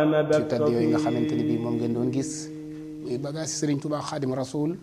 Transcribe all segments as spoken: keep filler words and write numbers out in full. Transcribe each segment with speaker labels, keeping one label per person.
Speaker 1: ci tedd yooyu nga xamante ni bii moom ngeen doon gis muy bagage Sëriñ Tuubaa Xaadimu Rasuul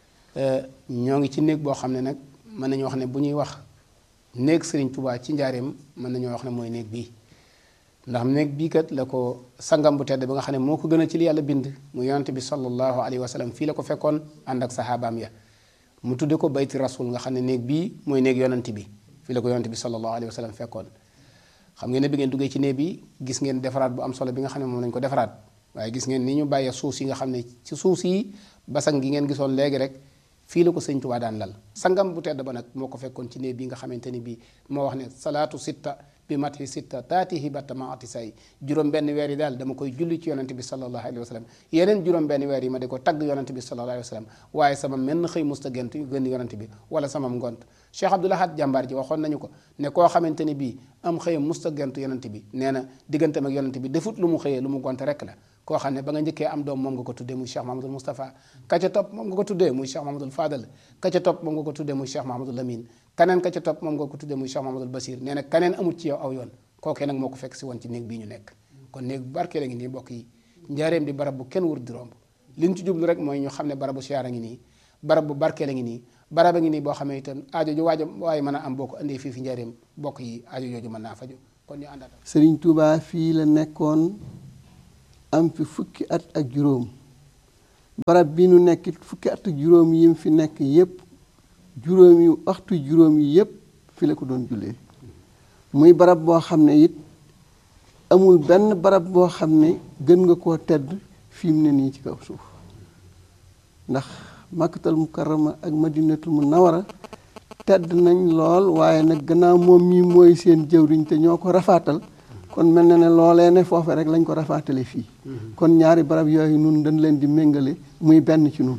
Speaker 1: ñoo ngi ci néeg boo xam ne nag mën nañu wax ne bu ñuy wax néeg Sëriñ Tuubaa ci njaareem mën nañoo wax ne mooy néeg bii ndax néeg bii kat la ko sangam bu tedd ba nga xam ne moo ko gën a ci li yàlla bind mu yonante bi sallallahu alayhi wa sallam fii la ko fekkoon ànd ak saxaabaam ya mu tudde ko bayti rasul nga xam ne néeg bii mooy néeg yonante bi fii la ko yonante bi sallallahu alayhi wa sallam fekkoon xam ngeen ne bi ngeen duggee ci néeg bi gis ngeen defaraat bu am solo bi nga xam ne moom lañ ko defaraat waaye gis ngeen ni ñu bàyyee suuf si nga xam ne ci suuf si basang gi ngeen gisoon léegi rek fii la ko Sëñ Tuubaa daan lal sangam bu tedd ba nag moo ko fekkoon ci néeg bi nga xamante ni bii moo wax ne salaatu sitta bi mati sitta taatihi batta maati say juróom benn weer yi daal dama koy julli ci yonante bi sallallahu alayhi wa sallam yeneen juróom benn weer yi ma di ko tagg yonante bi sallallahu alayhi wa sallam waaye sama menn xëy musta gent gën yonante bi wala sama ngont Cheikh Abdoul Ahad jàmbaar ji waxoon nañu ko ne koo xamante ni bii am xëyam musta gent yonante bi nee na digganteem ak yonante bi defut lu mu xëyee lu mu gonte rek la koo xam ne ba nga njëkkee am doom moom nga ko tuddee muy Cheikh Mahamadul Moustapha ka ca topp moom nga ko tuddee muy Cheikh Mahamadul Fadal ka ca topp moom nga ko tuddee muy Cheikh Mahamadul Lamine kaneen ka ca topp moom nga ko tuddee muy Cheikh Mahamadul Basir nee na kaneen amut ci yow aw yoon kookee nag moo ko fekk si woon ci néeg bii ñu nekk kon néeg bu barkee la ngi nii mbokk yi njaareem di barab bu kenn wër di romb li ñu ci jublu rek mooy ñu xam ne barabu siyaara ngi nii barab bu barkee la ngi nii barab a ngi nii boo xamee itam aajo ju waajo waaye mën a am boo ko andee fii fi njaareem mbokk yi aajo jooju mën naa faju kon ñu àndaat
Speaker 2: Sëriñ Tuubaa fii la nekkoon am fi fukki at ak juróom barab bi nu nekk fukki at ak juróom yi mu fi nekk yépp juróom yi waxtu juróom yi yépp fi la ko doon jullee muy barab boo xam ne it amul benn barab boo xam ne gën nga koo tedd fi mu ne nii ci kaw suuf ndax Makkatal Mukarrama ak Madinatul Munawwara tedd nañ lool waaye nag gannaaw moom mii mooy seen jëwriñ te ñoo ko rafaatal kon mel na ne loolee ne foofe rek lañ ko rafaatale fii kon ñaari barab yooyu nun dañ leen di méngale muy benn ci nun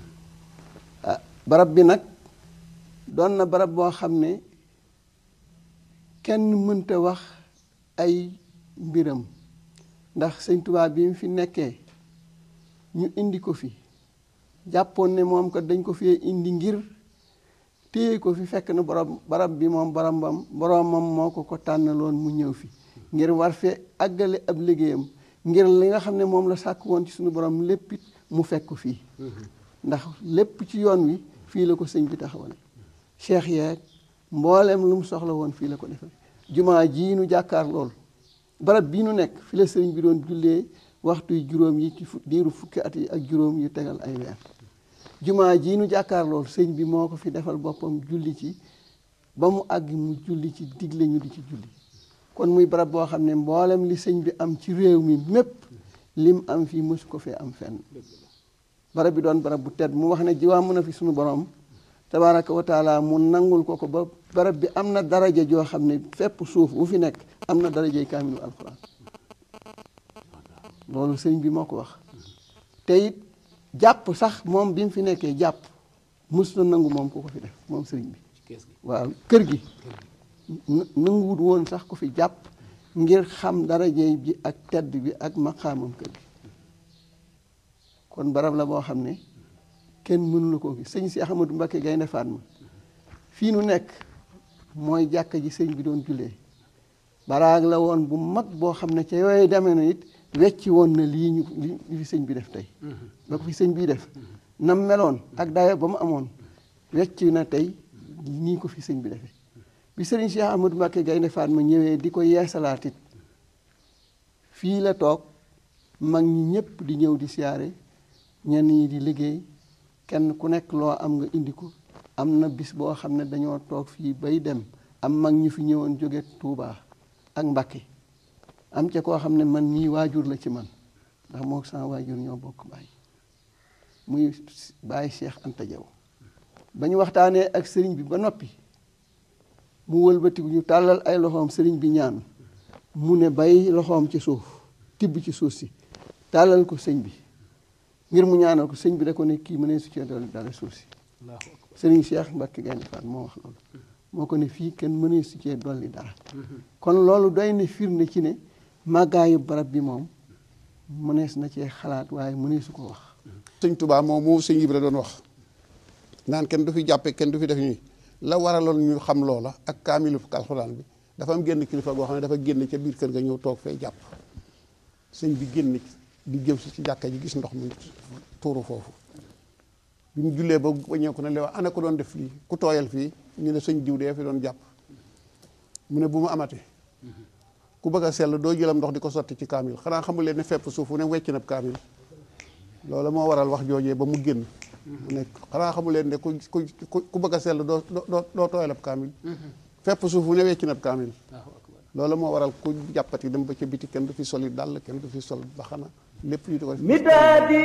Speaker 2: ah barab bi nag doon na barab boo xam ne kenn mënta wax ay mbiram ndax Sëñ Tuubaa bi mu fi nekkee ñu indi ko fi jàppoon ne moom ko dañ ko fee indi ngir téye ko fi fekk na borom barab bi moom boromam boromam moo ko ko tànnaloon mu ñëw fi ngir war fee àggale ab liggéeyam ngir li nga xam ne moom la sàkk woon ci suñu borom lépp it mu fekk fii ndax lépp ci yoon wi fii la ko sëñ bi taxawal cheikh yeeg mboolem lu mu soxla woon fii la ko defee jumaa jii nu jàkkaar lool barab bii nu nekk fi la sëriñ bi doon jullee waxtu yu juróom yi ci diiru fukki at yi ak juróom yu tegal ay weer jumaa jii nu jàkkaar lool sëñ bi moo ko fi defal boppam julli ci ba mu àgg mu julli ci digle ñu di ci julli kon muy barab boo xam ne mboolem li sëñ bi am ci réew mi mépp lim am fii mësu ko fee am fenn barab bi doon barab bu tedd mu wax ne jiwaa mën a fi suñu borom tabaaraka wa taala mu nangul ko ko ba barab bi am na daraja joo xam ne fépp suuf bu fi nekk am na darajay kaamilu alxuraan loolu sëñ bi moo ko wax te it jàpp sax moom bi mu fi nekkee jàpp mës na nangu moom ku ko fi def moom sëriñ bi waaw kër gi nanguwut woon sax ku fi jàpp ngir xam darajay bi ak tedd bi ak maqaamam kër gi kon barab la boo xam ne kenn mënu la koo gis sëñ si Ahmadou Mbacké Gaynde Fatma fii nu nekk mooy jàkka ji sëñ bi doon jullee baraag la woon bu mag boo xam ne ca yooyu demee na it wecci woon na lii ñu li fi sëñ bi def tey ba ko fi sëñ bii def nam meloon ak dayo ba mu amoon wecci na tey nii ko fi sëñ bi defee bi sëriñ Cheikh Ahmadou Mbacké Gaynde Fatma ñëwee di ko yeesalaat it fii la toog mag ñi ñëpp di ñëw di siyaare ñenn ñi di liggéey kenn ku nekk loo am nga indi ko am na bis boo xam ne dañoo toog fii bay dem am mag ñu fi ñëwoon jóge Touba ak Mbacké am ca koo xam ne man mii waajur la ci man ndax moo sama waajur ñoo bokk baay muy baay Cheikh Anta Diaw ba ñu waxtaanee ak sëriñ bi ba noppi mu wëlbatiku ñu tàllal ay loxoom sëriñ bi ñaan mu ne bay loxoom ci suuf tibb ci suuf si tàllal ko sëñ bi ngir mu ñaanal ko sëñ bi da ko ne kii mënee su cee dolli dara suuf si sëriñ Cheikh Mbacké Gaynde Fatma moo wax loolu moo ko ne fii kenn mënee su cee dolli dara kon loolu doy na firnde ci ne màggaayu barab bi moom mënees na cee xalaat waaye mëneesu ko wax
Speaker 3: sëñ Tuubaa moom moo sëñ Ibra doon wax naan kenn du fi jàppe kenn du fi def ñuy la waraloon ñu xam loola ak kaamilu alxuraan bi dafa am génn kilifa goo xam ne dafa génn ca biir kër ga ñëw toog fay jàpp sëñ bi génn di jëm si ci jàkka ji gis ndox mi tuuru foofu bi mu jullee ba waññeeku ne leewa ana ko doon def fii ku tooyal fii ñu ne sëñ diw dee fi doon jàpp mu ne bu mu amati ku bëgg a sell doo jëlam ndox di ko sotti ci kaamil xanaa xamul leen ne fepp suuf fu ne wecc na kaamil loolu moo waral wax joojee ba mu génn mu ne xanaa xamul leen ne ku ku ku bëgg a sell doo doo doo tooyal ab kaamil fepp suuf fu ne wecc na kaamil loolu moo waral ku jàppati dem ba ca biti kenn du fi soli dàll kenn du fi sol baxana lépp ñu di ko